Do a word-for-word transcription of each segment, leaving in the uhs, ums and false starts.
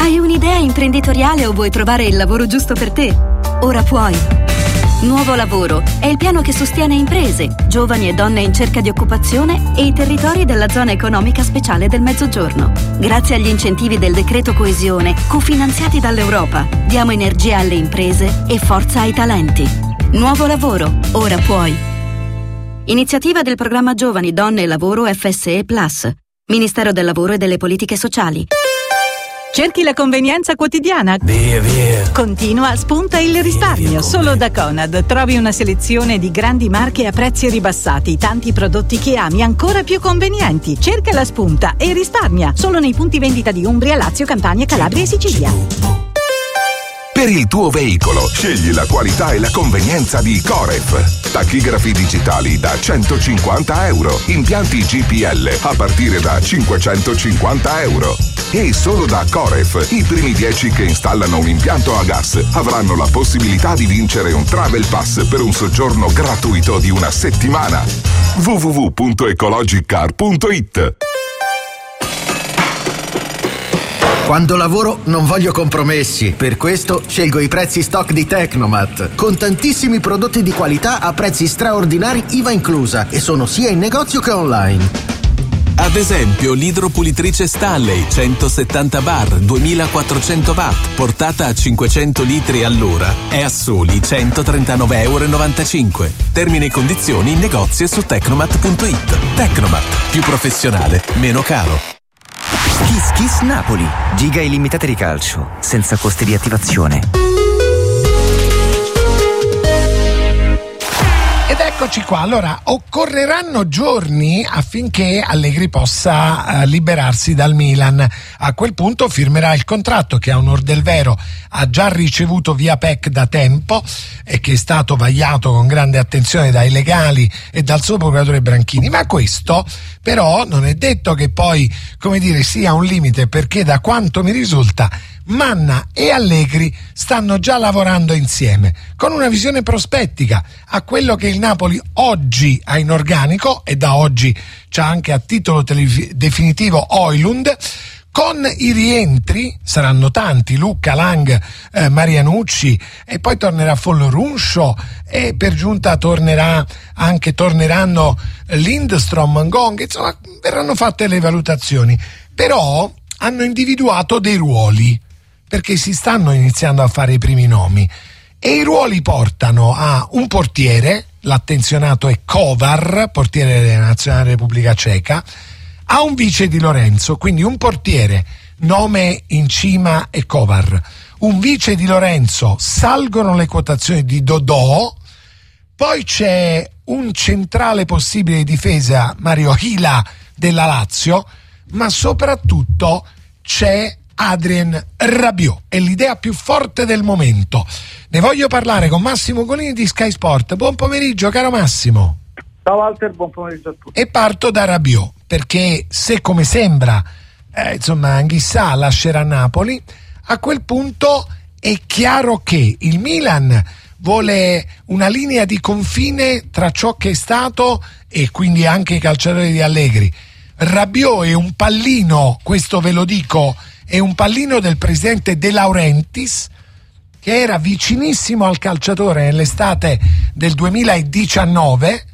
Hai un'idea imprenditoriale o vuoi trovare il lavoro giusto per te? Ora puoi. Nuovo Lavoro è il piano che sostiene imprese, giovani e donne in cerca di occupazione e i territori della zona economica speciale del Mezzogiorno. Grazie agli incentivi del decreto coesione, cofinanziati dall'Europa, diamo energia alle imprese e forza ai talenti. Nuovo Lavoro, ora puoi. Iniziativa del programma Giovani, Donne e Lavoro F S E Plus, Ministero del Lavoro e delle Politiche Sociali. Cerchi la convenienza quotidiana? Via, via. Continua, spunta il risparmio. Via, via, Solo da Conad trovi una selezione di grandi marche a prezzi ribassati, tanti prodotti che ami ancora più convenienti. Cerca la spunta e risparmia. Solo nei punti vendita di Umbria, Lazio, Campania, Calabria e Sicilia. Per il tuo veicolo, scegli la qualità e la convenienza di Coref. Tachigrafi digitali da centocinquanta euro. Impianti G P L a partire da cinquecentocinquanta euro. E solo da Coref, i primi dieci che installano un impianto a gas avranno la possibilità di vincere un Travel Pass per un soggiorno gratuito di una settimana. w w w punto ecologicar punto i t. Quando lavoro non voglio compromessi, per questo scelgo i prezzi stock di Tecnomat, con tantissimi prodotti di qualità a prezzi straordinari I V A inclusa, e sono sia in negozio che online. Ad esempio l'idropulitrice Stanley centosettanta bar duemilaquattrocento watt portata a cinquecento litri all'ora è a soli centotrentanove virgola novantacinque euro. Termini e condizioni in negozio su tecnomat punto i t. Tecnomat, più professionale, meno caro. Kiss Kiss Napoli. Giga illimitate di calcio, senza costi di attivazione. Ed eccoci qua. Allora, occorreranno giorni affinché Allegri possa uh, liberarsi dal Milan. A quel punto firmerà il contratto che, a onor del vero, ha già ricevuto via P E C da tempo e che è stato vagliato con grande attenzione dai legali e dal suo procuratore Branchini. Ma questo però non è detto che poi, come dire, sia un limite, perché da quanto mi risulta Manna e Allegri stanno già lavorando insieme con una visione prospettica a quello che il Napoli oggi ha in organico, e da oggi c'ha anche a titolo telef- definitivo Højlund, con i rientri, saranno tanti, Lucca, Lang, eh, Marianucci, e poi tornerà Follorunsho, e per giunta tornerà anche torneranno Lindstrom, Ngong, insomma verranno fatte le valutazioni. Però hanno individuato dei ruoli, perché si stanno iniziando a fare i primi nomi, e i ruoli portano a un portiere, l'attenzionato è Kovar, portiere della Nazionale Repubblica Ceca, a un vice di Lorenzo, quindi un portiere, nome in cima è Kovar, un vice di Lorenzo, salgono le quotazioni di Dodò, poi c'è un centrale possibile di difesa, Mario Hila della Lazio, ma soprattutto c'è Adrien Rabiot, è l'idea più forte del momento. Ne voglio parlare con Massimo Golini di Sky Sport. Buon pomeriggio, caro Massimo. Ciao Walter, buon pomeriggio a tutti. E parto da Rabiot, perché se, come sembra, eh, insomma Anghissà lascerà Napoli, a quel punto è chiaro che il Milan vuole una linea di confine tra ciò che è stato e quindi anche i calciatori di Allegri. Rabiot è un pallino, questo ve lo dico, è un pallino del presidente De Laurentiis, che era vicinissimo al calciatore nell'estate del duemiladiciannove,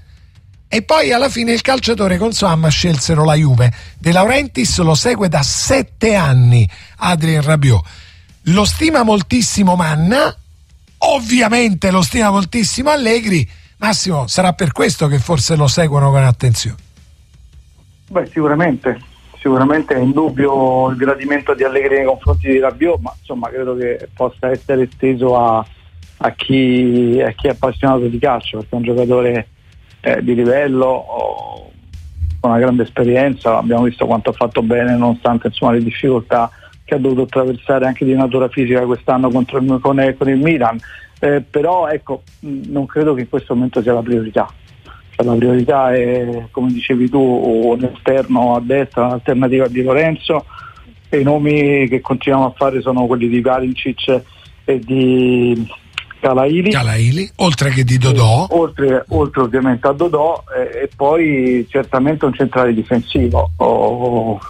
e poi alla fine il calciatore con Samma scelsero la Juve. De Laurentiis lo segue da sette anni, Adrien Rabiot. Lo stima moltissimo Manna, ovviamente lo stima moltissimo Allegri. Massimo, sarà per questo che forse lo seguono con attenzione. Beh, sicuramente. Sicuramente è indubbio il gradimento di Allegri nei confronti di Rabiot, ma insomma credo che possa essere esteso a, a, chi, a chi è appassionato di calcio, perché è un giocatore eh, di livello, oh, con una grande esperienza. Abbiamo visto quanto ha fatto bene nonostante insomma le difficoltà che ha dovuto attraversare anche di natura fisica quest'anno contro il, con, con il Milan, eh, però ecco, non credo che in questo momento sia la priorità. La priorità è, come dicevi tu, un esterno a destra, un'alternativa di Lorenzo, e i nomi che continuiamo a fare sono quelli di Varincic e di Calaili, Calaili oltre che di Dodò, e, oltre, oltre ovviamente a Dodò, e, e poi certamente un centrale difensivo. Oh,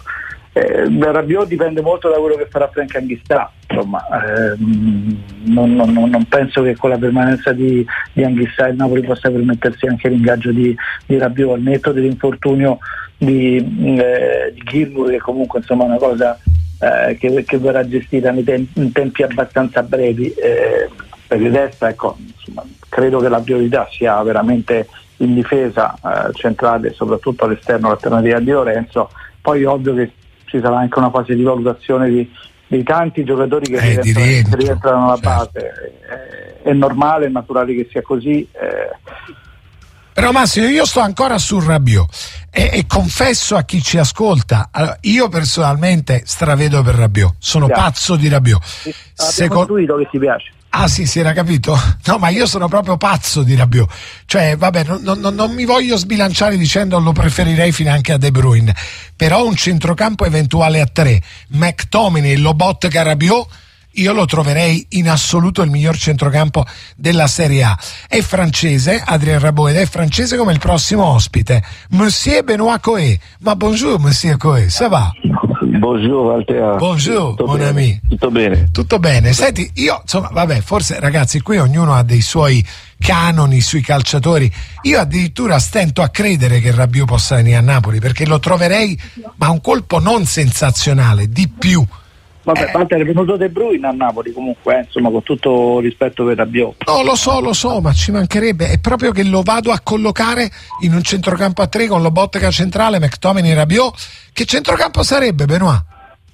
eh, Rabiot dipende molto da quello che farà Frank Anghissà, insomma, eh, non, non, non penso che con la permanenza di, di Anghissà il Napoli possa permettersi anche l'ingaggio di, di Rabiot, al netto dell'infortunio di, eh, di Gilmour, che comunque insomma è una cosa eh, che, che verrà gestita nei tempi, in tempi abbastanza brevi. Eh, per il resto, ecco, insomma, credo che la priorità sia veramente in difesa eh, centrale e soprattutto all'esterno l'alternativa di Lorenzo. Poi è ovvio che ci sarà anche una fase di valutazione di, di tanti giocatori che eh, rientrano, rientrano alla certo. base. È, è normale, è naturale che sia così. Eh. Però Massimo, io sto ancora su Rabiot e, e confesso a chi ci ascolta, allora, io personalmente stravedo per Rabiot, sono Piace. pazzo di Rabiot. Abbiamo intuito che ti piace. Ah sì, si era capito? No, ma io sono proprio pazzo di Rabiot. Cioè, vabbè, non, non, non mi voglio sbilanciare dicendo lo preferirei finanche a De Bruyne, però un centrocampo eventuale a tre, McTominay, Lobotka, Rabiot, io lo troverei in assoluto il miglior centrocampo della Serie A. È francese, Adrien Rabiot, ed è francese come il prossimo ospite, Monsieur Benoît Coé. Ma bonjour Monsieur Coé, ça va? Bonjour Altea. Bonjour, tutto mon bene. ami. Tutto bene. Tutto bene. Senti, io insomma, vabbè, forse ragazzi, qui ognuno ha dei suoi canoni sui calciatori. Io addirittura stento a credere che Rabiot possa venire a Napoli, perché lo troverei, ma un colpo non sensazionale, di più. Vabbè, a parte è venuto De Bruyne a Napoli comunque, eh, insomma, con tutto rispetto per Rabiot. No, lo so, lo so, ma ci mancherebbe. È proprio che lo vado a collocare in un centrocampo a tre con Lobotka centrale, McTominay, Rabiot. Che centrocampo sarebbe, Benoît?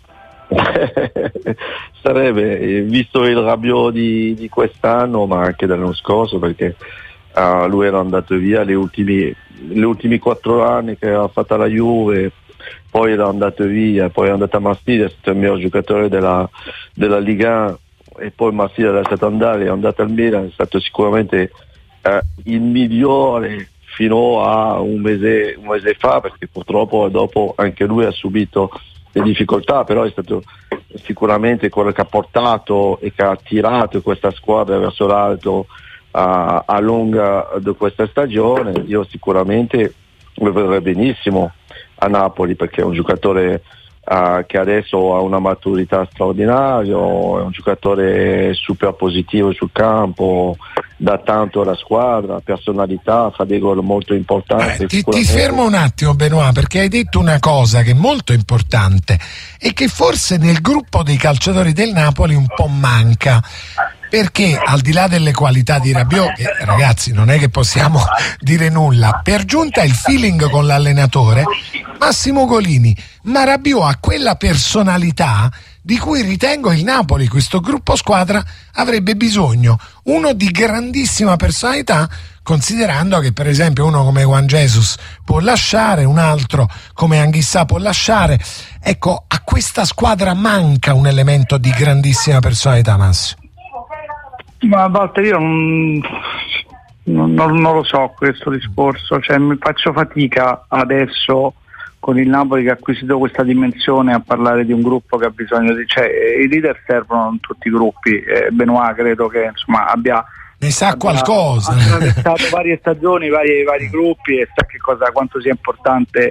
Sarebbe, visto il Rabiot di, di quest'anno, ma anche dell'anno scorso, perché uh, lui era andato via gli ultimi, gli ultimi quattro anni che ha fatto la Juve, poi era andato via, poi è andato a Marsiglia, è stato il miglior giocatore della, della Liga, e poi Marsiglia l'ha lasciato andare, è andato al Milan, è stato sicuramente uh, il migliore fino a un mese, un mese fa, perché purtroppo dopo anche lui ha subito le difficoltà, però è stato sicuramente quello che ha portato e che ha tirato questa squadra verso l'alto a, a lunga di questa stagione. Io sicuramente lo vedrei benissimo a Napoli, perché è un giocatore uh, che adesso ha una maturità straordinaria, è un giocatore super positivo sul campo, dà tanto alla squadra, personalità, fa dei gol molto importanti. Eh, ti, ti fermo un attimo Benoît, perché hai detto una cosa che è molto importante e che forse nel gruppo dei calciatori del Napoli un po' manca, perché al di là delle qualità di Rabiot, che ragazzi non è che possiamo dire nulla, per giunta il feeling con l'allenatore Massimo Golini, ma Rabiot ha quella personalità di cui ritengo il Napoli, questo gruppo squadra, avrebbe bisogno. Uno di grandissima personalità, considerando che per esempio uno come Juan Jesus può lasciare, un altro come Anghissà può lasciare. Ecco, a questa squadra manca un elemento di grandissima personalità, Massimo. Ma a volte io non, non, non lo so questo discorso, cioè mi faccio fatica adesso con il Napoli che ha acquisito questa dimensione a parlare di un gruppo che ha bisogno di, cioè i leader servono in tutti i gruppi, eh, Benoît credo che insomma abbia ne sa abbia, qualcosa, ha attraversato varie stagioni, vari, vari gruppi, e sa che cosa, quanto sia importante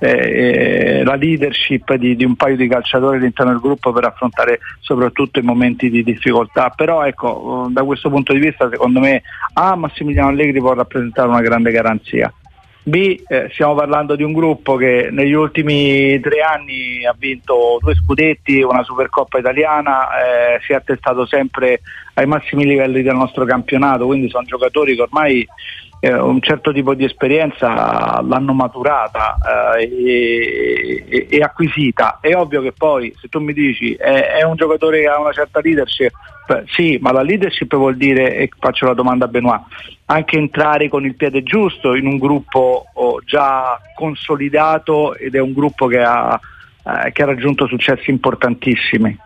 eh, la leadership di, di un paio di calciatori all'interno del gruppo per affrontare soprattutto i momenti di difficoltà. Però ecco, da questo punto di vista secondo me A, Massimiliano Allegri può rappresentare una grande garanzia, B, eh, stiamo parlando di un gruppo che negli ultimi tre anni ha vinto due scudetti, una Supercoppa italiana, eh, si è attestato sempre ai massimi livelli del nostro campionato, quindi sono giocatori che ormai eh, un certo tipo di esperienza l'hanno maturata eh, e, e, e acquisita. È ovvio che poi se tu mi dici è, è un giocatore che ha una certa leadership, beh, sì, ma la leadership vuol dire, e faccio la domanda a Benoît, anche entrare con il piede giusto in un gruppo oh, già consolidato, ed è un gruppo che ha, eh, che ha raggiunto successi importantissimi.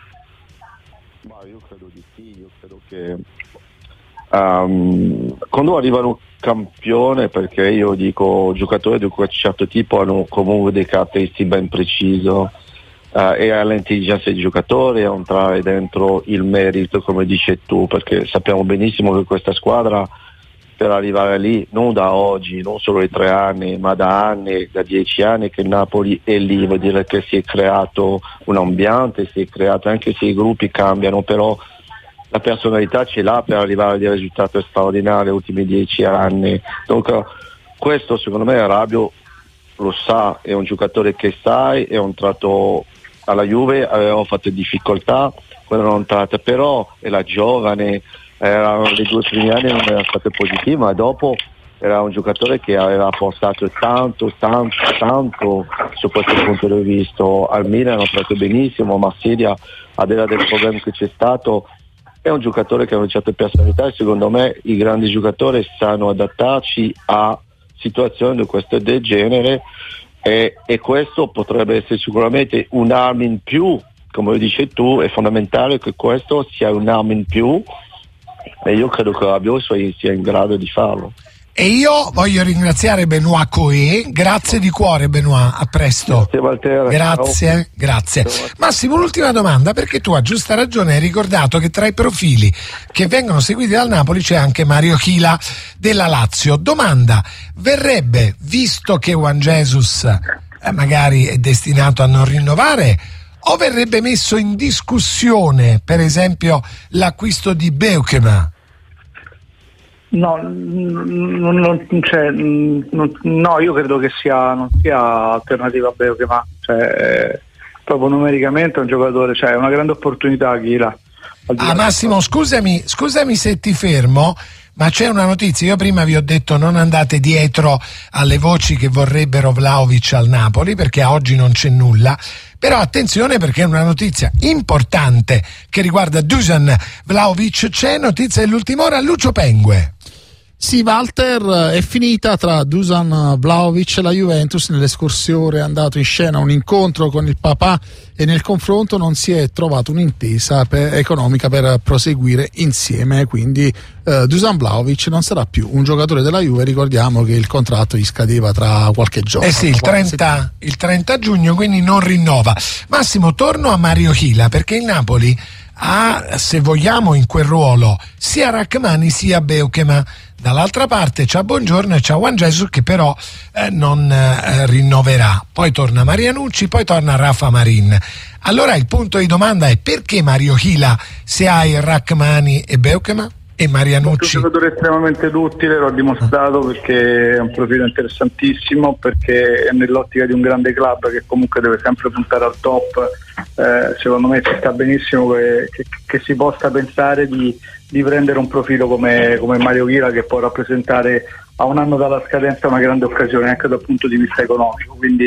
Ma io credo di sì, io credo che um, quando arrivano un campione, perché io dico giocatori di un certo tipo hanno comunque dei caratteristiche ben precise, Uh, e all'intelligenza di giocatore, a entrare dentro il merito, come dici tu, perché sappiamo benissimo che questa squadra per arrivare lì, non da oggi, non solo di tre anni, ma da anni, da dieci anni che il Napoli è lì. Vuol dire che si è creato un ambiente, si è creato, anche se i gruppi cambiano, però la personalità ce l'ha per arrivare a dei risultati straordinari negli ultimi dieci anni. Dunque, questo secondo me Rabiot lo sa, è un giocatore che sai, è un tratto alla Juve, avevamo fatto difficoltà quando non tratta, però era giovane, erano le due primi anni non erano state positive, ma dopo era un giocatore che aveva portato tanto, tanto, tanto su questo punto di vista. Al Milan hanno trattato benissimo, Marsiglia, a del problema che c'è stato, è un giocatore che ha una certa personalità e secondo me i grandi giocatori sanno adattarci a situazioni di questo del genere e, e questo potrebbe essere sicuramente un'arma in più, come dici tu, è fondamentale che questo sia un'arma in più e io credo che Rabiot sia in grado di farlo. E io voglio ringraziare Benoît Coé, grazie di cuore Benoît, a presto. Grazie Valtera. Grazie, Ciao. grazie. Massimo, l'ultima domanda, perché tu a giusta ragione hai ricordato che tra i profili che vengono seguiti dal Napoli c'è anche Mario Chila della Lazio. Domanda, verrebbe, visto che Juan Jesus eh, magari è destinato a non rinnovare, o verrebbe messo in discussione per esempio l'acquisto di Beukema? No, non, non c'è, non, no, io credo che sia non sia alternativa a Beukema, cioè proprio numericamente è un giocatore, cioè è una grande opportunità Chila. Ah Massimo, scusami, scusami se ti fermo, ma c'è una notizia, io prima vi ho detto non andate dietro alle voci che vorrebbero Vlahovic al Napoli perché a oggi non c'è nulla, però attenzione perché è una notizia importante che riguarda Dusan Vlahovic, c'è notizia dell'ultima ora, Lucio Pengue. Sì, Walter, è finita tra Dusan Vlahovic e la Juventus. Nell'escursione è andato in scena un incontro con il papà e nel confronto non si è trovata un'intesa per, economica per proseguire insieme, quindi eh, Dusan Vlahovic non sarà più un giocatore della Juve. Ricordiamo che il contratto gli scadeva tra qualche giorno. Eh sì, il trenta, il trenta giugno, quindi non rinnova. Massimo, torno a Mario Chila perché il Napoli ha, se vogliamo, in quel ruolo sia Rachmani sia Beukema. Dall'altra parte c'ha Buongiorno e c'ha Juan Jesus che però eh, non eh, rinnoverà. Poi torna Marianucci, poi torna Rafa Marin. Allora il punto di domanda è: perché Mario Chila se hai Rachmani e Beukema e Marianucci? È un giocatore estremamente utile, l'ho dimostrato perché è un profilo interessantissimo, perché è nell'ottica di un grande club che comunque deve sempre puntare al top. Eh, secondo me ci sta benissimo che, che, che si possa pensare di, di prendere un profilo come, come Mario Chila, che può rappresentare a un anno dalla scadenza una grande occasione anche dal punto di vista economico, quindi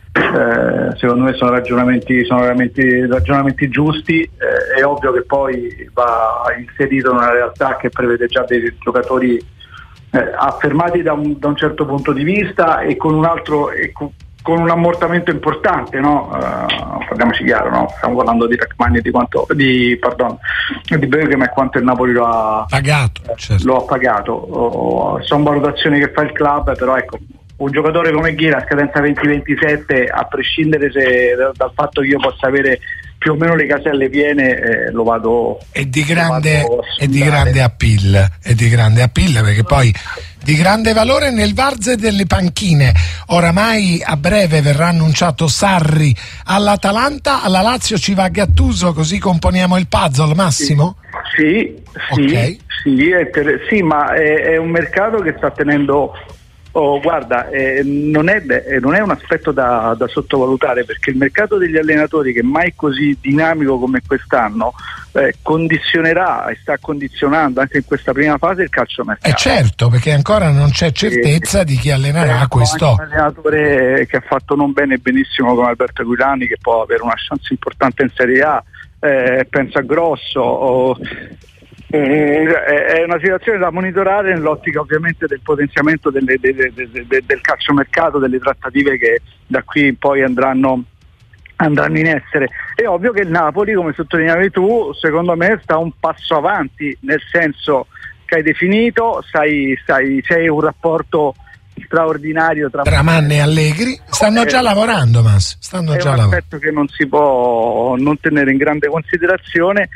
eh, secondo me sono ragionamenti, sono ragionamenti, ragionamenti giusti. Eh, è ovvio che poi va inserito in una realtà che prevede già dei giocatori eh, affermati da un, da un certo punto di vista e con un altro e con, con un ammortamento importante, no? Uh, parliamoci chiaro, no? Stiamo parlando di Rachmani e di quanto di pardon di Beukema e quanto il Napoli lo ha pagato, certo. lo ha pagato. Oh, sono valutazioni che fa il club, però ecco, un giocatore come Ghira a scadenza venti ventisette, a prescindere se, dal fatto che io possa avere più o meno le caselle piene, eh, lo vado è di grande è di grande appeal, è di grande appeal perché poi di grande valore nel Varze delle panchine. Oramai a breve verrà annunciato Sarri all'Atalanta, alla Lazio ci va Gattuso, così componiamo il puzzle, Massimo? Sì, sì, okay. sì, è ter- sì, ma è, è un mercato che sta tenendo. Oh, guarda, eh, non, è, eh, non è un aspetto da, da sottovalutare, perché il mercato degli allenatori, che mai è così dinamico come quest'anno, eh, condizionerà e sta condizionando anche in questa prima fase il calciomercato. Eh certo, perché ancora non c'è certezza eh, di chi allenerà eh, questo. Un allenatore che ha fatto non bene benissimo come Alberto Guilani, che può avere una chance importante in Serie A, eh, pensa grosso. Oh, è una situazione da monitorare nell'ottica ovviamente del potenziamento delle, de, de, de, de, del calciomercato, delle trattative che da qui in poi andranno, andranno in essere. È ovvio che il Napoli, come sottolineavi tu, secondo me sta un passo avanti, nel senso che hai definito, sai, sai, c'è un rapporto straordinario tra, tra Manne e Allegri, stanno già eh, lavorando, Mas, stanno è già un lavorando. aspetto che non si può non tenere in grande considerazione.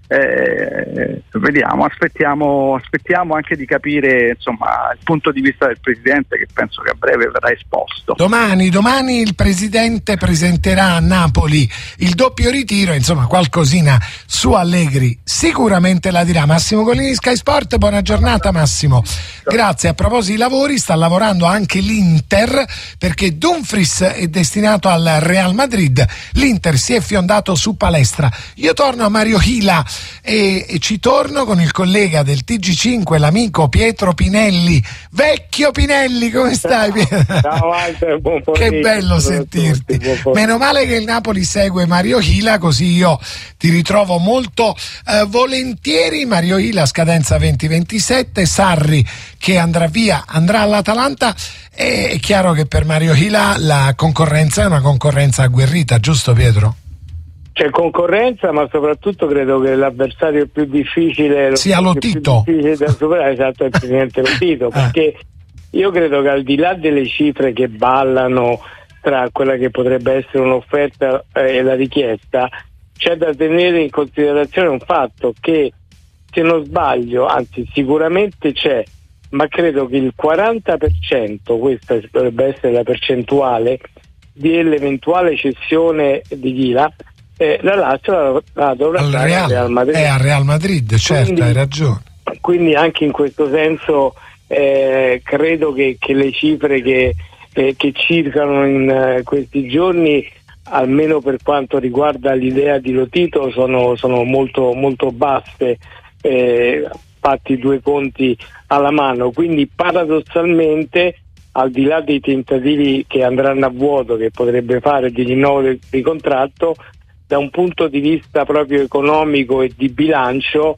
Eh, vediamo, aspettiamo, aspettiamo anche di capire insomma il punto di vista del presidente, che penso che a breve verrà esposto. Domani, domani il presidente presenterà a Napoli il doppio ritiro, insomma qualcosina su Allegri sicuramente la dirà. Massimo Golini, Sky Sport, buona giornata Massimo. Grazie. A proposito di lavori, sta lavorando anche l'Inter, perché Dumfries è destinato al Real Madrid, l'Inter si è fiondato su Palestra. Io torno a Mario Hila E, e ci torno con il collega del T G cinque, l'amico Pietro Pinelli. Vecchio Pinelli, come stai? Ciao Walter, buon pomeriggio. Che bello sentirti. Meno male che il Napoli segue Mario Hila, così io ti ritrovo molto eh, volentieri. Mario Hila, scadenza venti ventisette, Sarri che andrà via, andrà all'Atalanta. E è chiaro che per Mario Hila la concorrenza è una concorrenza agguerrita, giusto Pietro? C'è concorrenza, ma soprattutto credo che l'avversario più difficile sia Lotito, più difficile da superare, esatto, è il presidente Lotito, perché io credo che al di là delle cifre che ballano tra quella che potrebbe essere un'offerta e la richiesta, c'è da tenere in considerazione un fatto che, se non sbaglio, anzi sicuramente c'è, ma credo che il quaranta per cento, questa dovrebbe essere la percentuale dell'eventuale cessione di Hila, Eh, la Lazio la, la dovrà al fare Real, al Real Madrid. È al Real Madrid, certo, quindi, hai ragione. Quindi anche in questo senso eh, credo che, che le cifre che, eh, che circolano in eh, questi giorni, almeno per quanto riguarda l'idea di Lotito, sono, sono molto, molto basse, eh, fatti due conti alla mano. Quindi paradossalmente, al di là dei tentativi che andranno a vuoto, che potrebbe fare di rinnovo del, di contratto, da un punto di vista proprio economico e di bilancio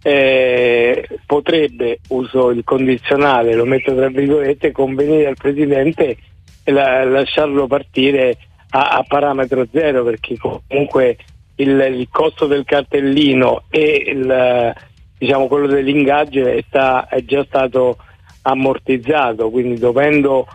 eh, potrebbe, uso il condizionale, lo metto tra virgolette, convenire al presidente e la, lasciarlo partire a, a parametro zero, perché comunque il, il costo del cartellino e il, diciamo quello dell'ingaggio è, sta, è già stato ammortizzato, quindi dovendo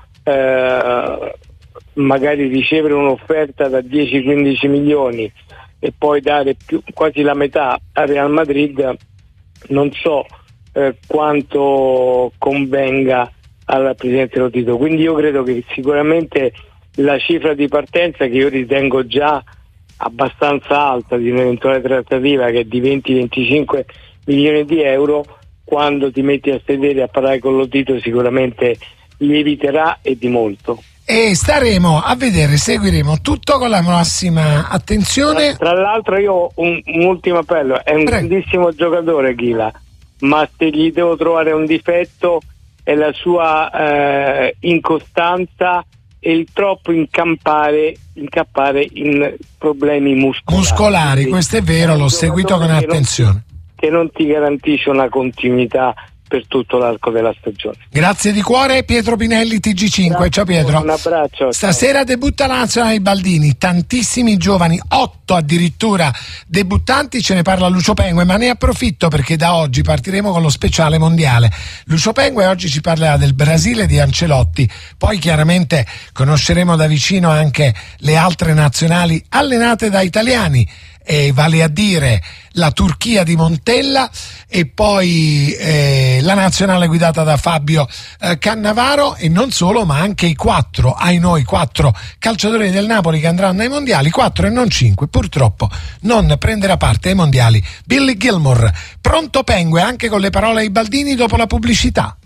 eh, magari ricevere un'offerta da dieci quindici milioni e poi dare più, quasi la metà a Real Madrid, non so eh, quanto convenga al presidente Lotito. Quindi io credo che sicuramente la cifra di partenza, che io ritengo già abbastanza alta di un'eventuale trattativa, che è di venti venticinque milioni di euro, quando ti metti a sedere a parlare con Lotito sicuramente lieviterà, e di molto. E staremo a vedere, seguiremo tutto con la massima attenzione. Tra, tra l'altro io ho un, un ultimo appello, è un Prego. grandissimo giocatore Hila, ma se gli devo trovare un difetto è la sua eh, incostanza e il troppo incampare, incappare in problemi muscolari. Muscolari, Quindi, questo è vero, l'ho seguito con attenzione. Che non ti garantisce una continuità per tutto l'arco della stagione. Grazie di cuore Pietro Pinelli, T G cinque. Grazie, ciao Pietro. Un abbraccio. Stasera ciao. Debutta la nazionale dei Baldini, tantissimi giovani, otto addirittura debuttanti, ce ne parla Lucio Pengue, ma ne approfitto perché da oggi partiremo con lo speciale mondiale. Lucio Pengue oggi ci parlerà del Brasile di Ancelotti, poi chiaramente conosceremo da vicino anche le altre nazionali allenate da italiani, e vale a dire la Turchia di Montella e poi eh, la nazionale guidata da Fabio eh, Cannavaro, e non solo, ma anche i quattro, ai noi quattro calciatori del Napoli che andranno ai mondiali, quattro e non cinque, purtroppo non prenderà parte ai mondiali Billy Gilmour. Pronto Pengue anche con le parole ai Baldini dopo la pubblicità.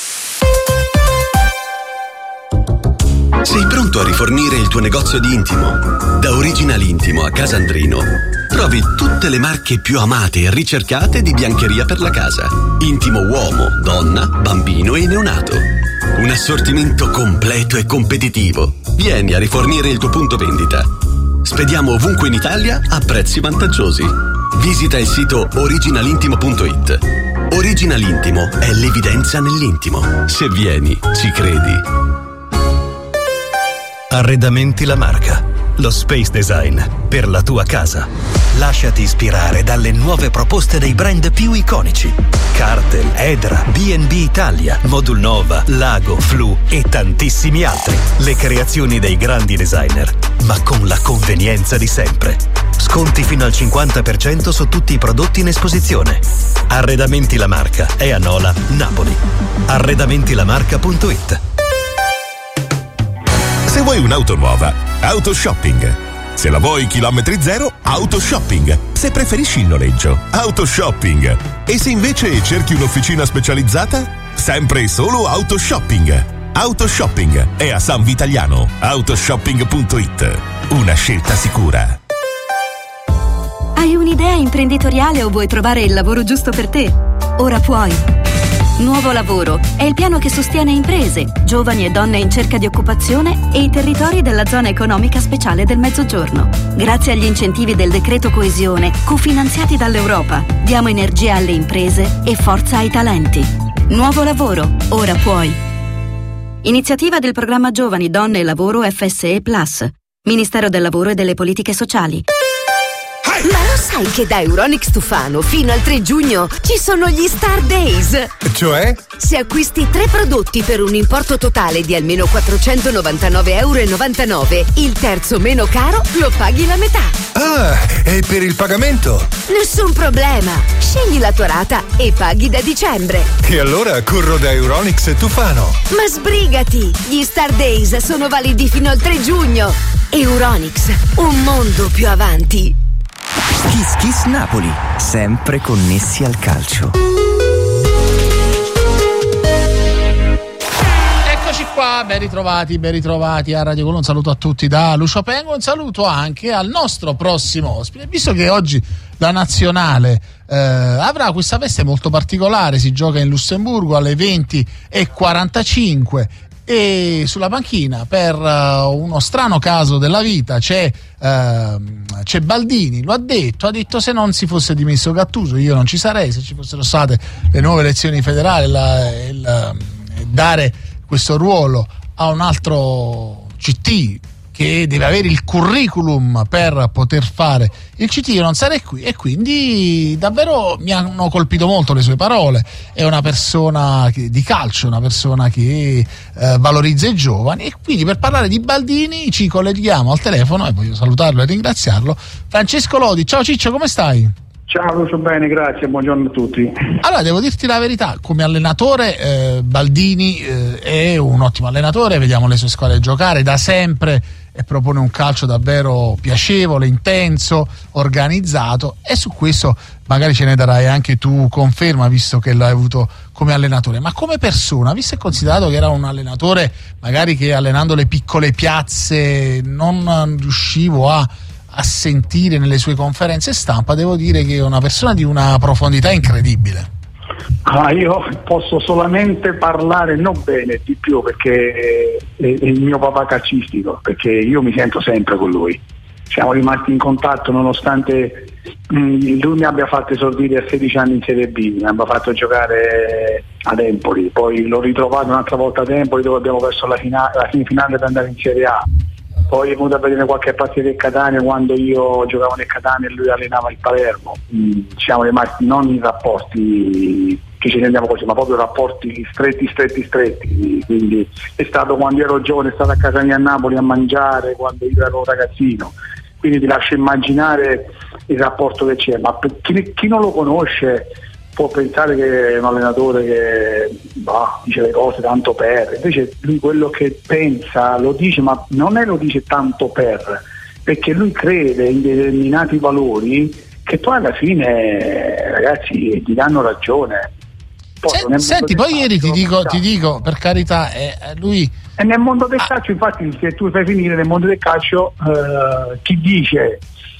Sei pronto a rifornire il tuo negozio di intimo? Da Original Intimo a Casandrino trovi tutte le marche più amate e ricercate di biancheria per la casa. Intimo uomo, donna, bambino e neonato. Un assortimento completo e competitivo. Vieni a rifornire il tuo punto vendita. Spediamo ovunque in Italia a prezzi vantaggiosi. Visita il sito original intimo punto it. Original Intimo è l'evidenza nell'intimo. Se vieni, ci credi. Arredamenti La Marca, lo space design per la tua casa. Lasciati ispirare dalle nuove proposte dei brand più iconici. Cartel, Edra, B and B Italia, Modul Nova, Lago, Flu e tantissimi altri. Le creazioni dei grandi designer, ma con la convenienza di sempre. Sconti fino al cinquanta per cento su tutti i prodotti in esposizione. Arredamenti La Marca è a Nola, Napoli. arredamentilamarca punto it. Se vuoi un'auto nuova, Autoshopping. Se la vuoi chilometri zero, Autoshopping. Se preferisci il noleggio, Autoshopping. E se invece cerchi un'officina specializzata, sempre e solo Autoshopping. Autoshopping è a San Vitaliano. Autoshopping punto it. Una scelta sicura. Hai un'idea imprenditoriale o vuoi trovare il lavoro giusto per te? Ora puoi. Nuovo Lavoro è il piano che sostiene imprese, giovani e donne in cerca di occupazione e i territori della zona economica speciale del Mezzogiorno. Grazie agli incentivi del decreto coesione, cofinanziati dall'Europa, diamo energia alle imprese e forza ai talenti. Nuovo Lavoro, ora puoi. Iniziativa del programma Giovani, Donne e Lavoro F S E Plus, Ministero del Lavoro e delle Politiche Sociali. Ma lo sai che da Euronics Tufano fino al tre giugno ci sono gli Star Days? Cioè? Se acquisti tre prodotti per un importo totale di almeno quattrocentonovantanove virgola novantanove euro, il terzo meno caro lo paghi la metà. Ah, e per il pagamento? Nessun problema. Scegli la tua rata e paghi da dicembre. E allora corro da Euronics Tufano. Ma sbrigati! Gli Star Days sono validi fino al tre giugno. Euronics, un mondo più avanti. Kiss Kiss Napoli, sempre connessi al calcio. Eccoci qua, ben ritrovati, ben ritrovati a Radio Colò. Un saluto a tutti da Lucio Pengo, un saluto anche al nostro prossimo ospite. Visto che oggi la nazionale eh, avrà questa veste molto particolare, si gioca in Lussemburgo alle venti e quarantacinque. E sulla panchina, per uh, uno strano caso della vita, c'è, uh, c'è Baldini, lo ha detto, ha detto se non si fosse dimesso Gattuso io non ci sarei, se ci fossero state le nuove elezioni federali, la, il, il, dare questo ruolo a un altro C T che deve avere il curriculum per poter fare il C T, io non sarei qui. E quindi davvero mi hanno colpito molto le sue parole. È una persona che, di calcio, una persona che eh, valorizza i giovani, e quindi per parlare di Baldini ci colleghiamo al telefono e voglio salutarlo e ringraziarlo, Francesco Lodi. Ciao Ciccio, come stai? Ciao Lucio, bene, grazie, buongiorno a tutti. Allora, devo dirti la verità, come allenatore eh, Baldini eh, è un ottimo allenatore, vediamo le sue squadre giocare da sempre e propone un calcio davvero piacevole, intenso, organizzato, e su questo magari ce ne darai anche tu conferma, visto che l'hai avuto come allenatore. Ma come persona, visto e considerato che era un allenatore magari che allenando le piccole piazze non riuscivo a a sentire nelle sue conferenze stampa, devo dire che è una persona di una profondità incredibile. Ah, io posso solamente parlare non bene di più, perché è il mio papà calcistico, perché io mi sento sempre con lui. Siamo rimasti in contatto nonostante mh, lui mi abbia fatto esordire a sedici anni in Serie B, mi abbia fatto giocare ad Empoli, poi l'ho ritrovato un'altra volta ad Empoli dove abbiamo perso la, fina- la semifinale per andare in Serie A. Poi è venuto a vedere qualche partita del Catania quando io giocavo nel Catania e lui allenava il Palermo. Mm, siamo rimasti non in rapporti che ci rendiamo così, ma proprio rapporti stretti, stretti, stretti. Quindi è stato quando ero giovane, è stato a casa mia a Napoli a mangiare, quando io ero ragazzino. Quindi ti lascio immaginare il rapporto che c'è. Ma per chi, chi non lo conosce può pensare che è un allenatore che bah, dice le cose tanto per, invece lui quello che pensa lo dice, ma non è lo dice tanto per, perché lui crede in determinati valori che poi alla fine, ragazzi, ti danno ragione. Poi Se, senti, poi ieri ti dico, ti dico per carità, eh, lui e nel mondo del calcio, infatti, se tu fai finire nel mondo del calcio, eh, chi dice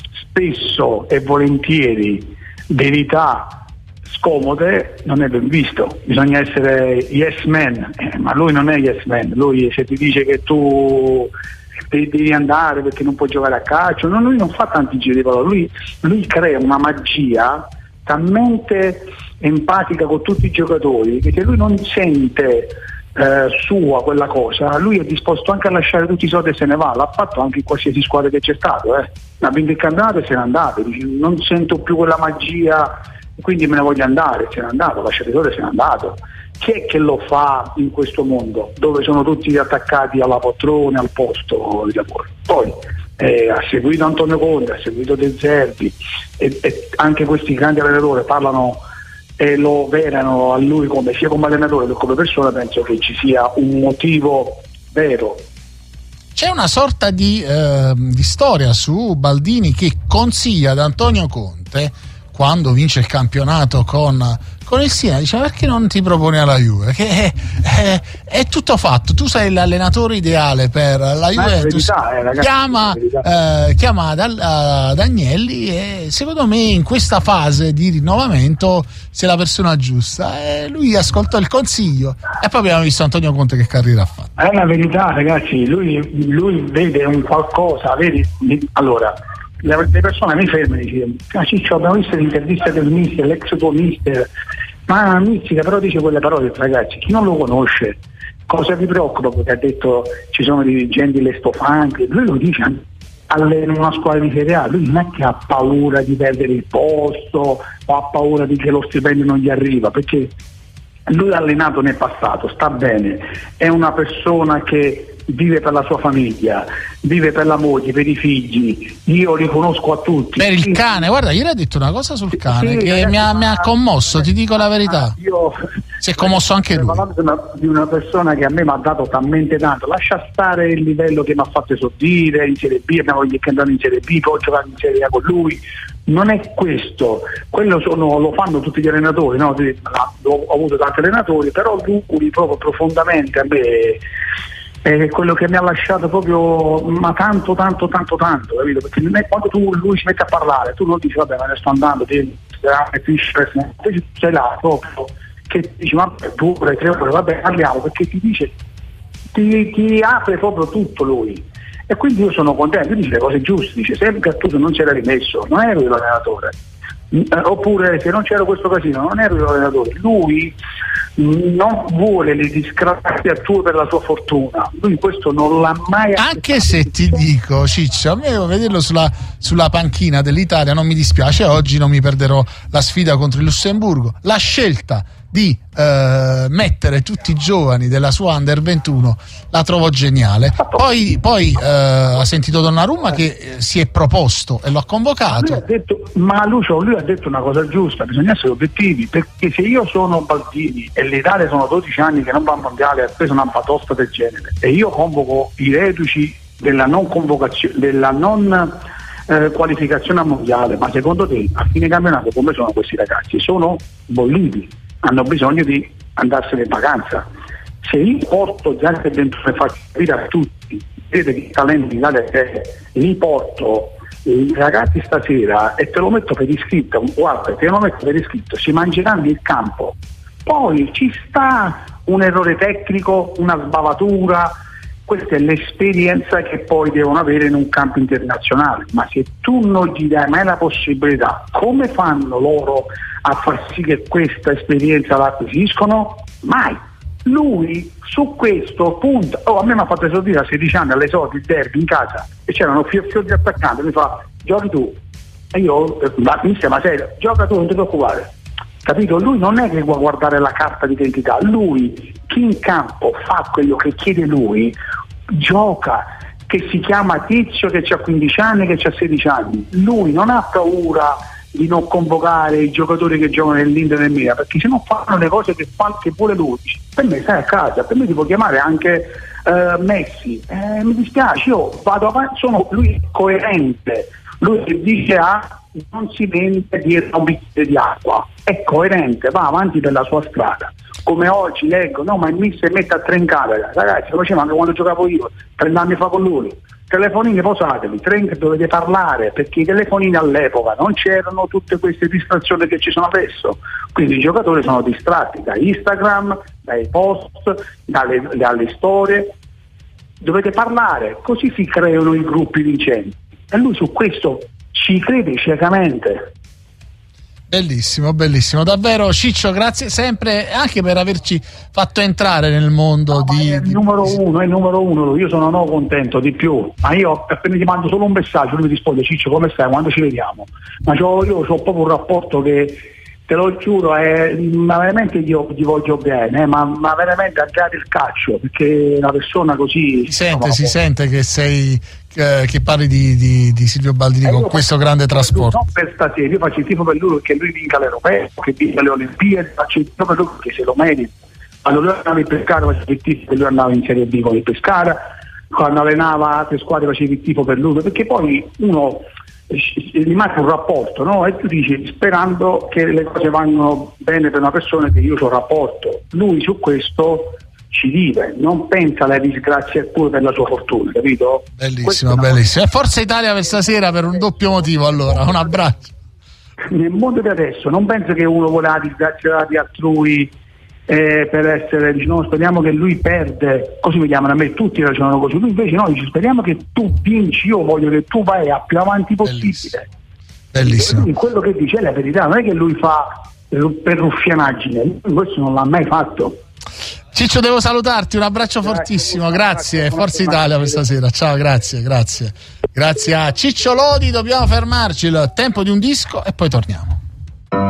spesso e volentieri verità scomode non è ben visto, bisogna essere yes man, eh, ma lui non è yes man. Lui, se ti dice che tu devi andare perché non puoi giocare a calcio, no, lui non fa tanti giri di parole, lui, lui crea una magia talmente empatica con tutti i giocatori che se lui non sente eh, sua quella cosa, lui è disposto anche a lasciare tutti i soldi e se ne va. L'ha fatto anche in qualsiasi squadra che c'è stato, eh. ha vinto il campionato e se n'è andato, dice, non sento più quella magia, quindi me ne voglio andare, se n'è andato, lasciatore se n'è andato. Chi è che lo fa in questo mondo dove sono tutti attaccati alla poltrona, al posto di lavoro? Poi eh, ha seguito Antonio Conte, ha seguito De Zerbi e, e anche questi grandi allenatori parlano e lo verano a lui come sia come allenatore che come persona, penso che ci sia un motivo vero. C'è una sorta di, eh, di storia su Baldini che consiglia ad Antonio Conte, quando vince il campionato con, con il Siena, dice: perché non ti proponi alla Juve? Che è, è, è tutto fatto, tu sei l'allenatore ideale per la Juventus. Verità, eh, ragazzi, chiama eh, chiama Dal, uh, Agnelli e secondo me in questa fase di rinnovamento sei la persona giusta. E lui ascoltò il consiglio e poi abbiamo visto Antonio Conte che carriera ha fatto. È la verità, ragazzi, lui, lui vede un qualcosa, vedi? Allora, le persone mi fermano e dicono: ah, Ciccio, abbiamo visto l'intervista del mister, l'ex tuo mister, ma Mizzica però dice quelle parole. Ragazzi, chi non lo conosce, cosa vi preoccupa? Perché ha detto ci sono dirigenti lestofanti, lui lo dice anche in una squadra di Serie A. Lui non è che ha paura di perdere il posto o ha paura di che lo stipendio non gli arriva, perché lui ha allenato nel passato, sta bene, è una persona che vive per la sua famiglia, vive per la moglie, per i figli, io li conosco a tutti. Per il cane, guarda, ieri ha detto una cosa sul cane, sì, che ragazzi, mi, ha, mi ha commosso, ti dico la verità. Io si è commosso anche lui. Parlando di una, di una persona che a me mi ha dato talmente tanto, lascia stare il livello che mi ha fatto esordire in Serie B, abbiamo gli che andano in Serie B, poi ho giocato in Serie A con lui. Non è questo, quello sono, lo fanno tutti gli allenatori, no? Ho avuto tanti allenatori, però lui proprio profondamente a me è quello che mi ha lasciato proprio, ma tanto tanto tanto tanto, capito? Perché non è, quando tu lui si mette a parlare, tu non dici vabbè ma ne sto andando, ti sei là proprio che dici ma due, tre ore, vabbè parliamo, perché ti dice, ti, ti apre proprio tutto lui. E quindi io sono contento, lui dice le cose giuste, dice se Gattuso non c'era rimesso, non ero io l'allenatore, eh, oppure se non c'era questo casino, non ero io l'allenatore. Lui mh, non vuole le disgrazie tue per la sua fortuna, lui questo non l'ha mai accettato. Anche se ti dico, Ciccio, a me vederlo sulla, sulla panchina dell'Italia non mi dispiace, oggi non mi perderò la sfida contro il Lussemburgo, la scelta di eh, mettere tutti i giovani della sua Under ventuno la trovo geniale. Poi, poi eh, ha sentito Donnarumma che eh, si è proposto e lo ha convocato. Lui ha detto, ma Lucio, lui ha detto una cosa giusta, bisogna essere obiettivi, perché se io sono Baldini e l'Italia sono dodici anni che non va al mondiale, ha preso una batosta del genere e io convoco i reduci della non convocazione, della non eh, qualificazione al mondiale, ma secondo te a fine campionato come sono questi ragazzi? Sono bolliti, hanno bisogno di andarsene in vacanza. Se io porto già che dentro e faccio capire a tutti, vedete che talenti in Italia c'è, li porto i ragazzi stasera e te lo metto per iscritto, guarda, te lo metto per iscritto, si mangeranno il campo, poi ci sta un errore tecnico, una sbavatura, questa è l'esperienza che poi devono avere in un campo internazionale, ma se tu non gli dai mai la possibilità, come fanno loro a far sì che questa esperienza la acquisiscono? Mai. Lui su questo punto, oh, a me mi ha fatto esordire a sedici anni all'esordio il derby in casa e c'erano fior fior di attaccanti, mi fa giochi tu e io ma mister, ma serio, gioca tu, non ti preoccupare, capito? Lui non è che vuole guardare la carta d'identità, lui chi in campo fa quello che chiede lui, gioca, che si chiama Tizio che ha quindici anni, che ha sedici anni, lui non ha paura di non convocare i giocatori che giocano nell'Inter e nel Milan, perché se non fanno le cose che, fa, che vuole lui, per me stai a casa, per me ti può chiamare anche eh, Messi, eh, mi dispiace, io vado avanti, sono, lui è coerente, lui che dice A non si vende dietro a un bicchiere di acqua, è coerente, va avanti per la sua strada. Come oggi leggo, no ma il mister mette a tre in camera, ragazzi lo facevo anche quando giocavo io, trent'anni fa con lui. Telefonini posatevi, tre dovete parlare, perché i telefonini all'epoca non c'erano tutte queste distrazioni che ci sono adesso, quindi i giocatori sono distratti da Instagram, dai post, dalle, dalle storie, dovete parlare, così si creano i gruppi vincenti e lui su questo ci crede ciecamente. Bellissimo, bellissimo, davvero Ciccio, grazie sempre anche per averci fatto entrare nel mondo no, di, è il di... numero uno, è il numero uno, io sono no contento di più, ma io appena gli mando solo un messaggio lui mi risponde Ciccio come stai, quando ci vediamo, ma c'ho, io ho proprio un rapporto che te lo giuro, eh, ma veramente io gli voglio bene, eh, ma, ma veramente al di là del calcio, perché una persona così... Si sente, no, si sente che sei eh, che parli di, di, di Silvio Baldini eh, con questo grande trasporto. Non per stasera, io faccio il tifo per lui perché lui vinca l'Europeo, che vinca le Olimpiadi, faccio il tifo per lui perché se lo merita. Quando lui andava in Pescara facevo il tifo per lui, andava in Serie B con il Pescara, quando allenava altre squadre facevo il tifo per lui, perché poi uno... rimane un rapporto, no? E tu dici sperando che le cose vanno bene per una persona che io ho un rapporto. Lui su questo ci vive, non pensa alle disgrazie pure per la sua fortuna, capito? Bellissimo, bellissimo. E Forza Italia per stasera per un doppio motivo, allora, un abbraccio. Nel mondo di adesso non penso che uno vuole la disgrazia di altrui eh, per essere, dice, no, speriamo che lui perde, così mi chiamano a me, tutti ragionano così, lui invece no, dice speriamo che tu vinci, io voglio che tu vai a più avanti possibile. Bellissimo. Quindi quello che dice è la verità, non è che lui fa per ruffianaggine, lui questo non l'ha mai fatto. Ciccio, devo salutarti, un abbraccio grazie, fortissimo, grazie, grazie. Forza Italia questa sera, ciao, grazie, grazie. Grazie a Ciccio Lodi, dobbiamo fermarci, il tempo di un disco e poi torniamo.